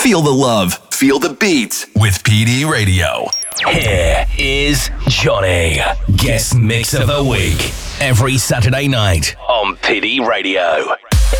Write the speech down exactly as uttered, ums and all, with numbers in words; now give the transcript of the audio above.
Feel the love, feel the beats with P D Radio. Here is Johnny, guest mix of the week, every Saturday night on P D Radio.